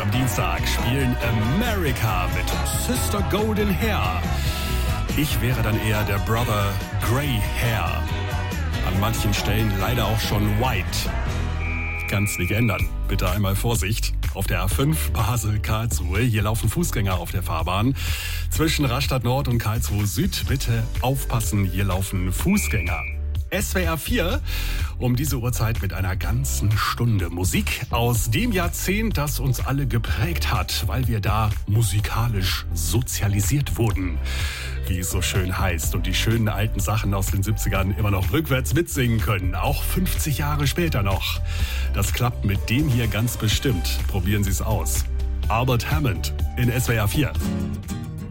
am Dienstag spielen America mit Sister Golden Hair. Ich wäre dann eher der Brother Grey Hair. An manchen Stellen leider auch schon White. Kann's nicht ändern. Bitte einmal Vorsicht. Auf der A5 Basel-Karlsruhe. Hier laufen Fußgänger auf der Fahrbahn. Zwischen Rastatt Nord und Karlsruhe Süd bitte aufpassen, hier laufen Fußgänger. SWR 4 um diese Uhrzeit mit einer ganzen Stunde Musik aus dem Jahrzehnt, das uns alle geprägt hat, weil wir da musikalisch sozialisiert wurden, wie es so schön heißt, und die schönen alten Sachen aus den 70ern immer noch rückwärts mitsingen können, auch 50 Jahre später noch. Das klappt mit dem hier ganz bestimmt. Probieren Sie es aus. Albert Hammond in SWR 4.